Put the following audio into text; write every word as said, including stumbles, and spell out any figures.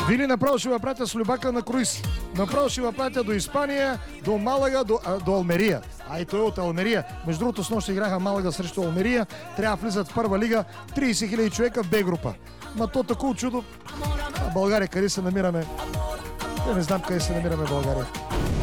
Вили направо ще ва пратя с Любака на круиз. Направо ще ва пратя до Испания, до Малага, до, а, до Алмерия. А и той от Алмерия. Между другото, с нощ играха Малага срещу Алмерия. Трябва да влизат в първа лига трийсет хиляди човека в Б група. Ма то такова чудо. А България къде се намираме? Я не знам къде се намираме в България.